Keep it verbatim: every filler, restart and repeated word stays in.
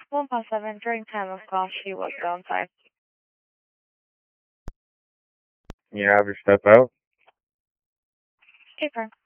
one past seven, during time of call, she was downside. You have your step out? Okay, firm.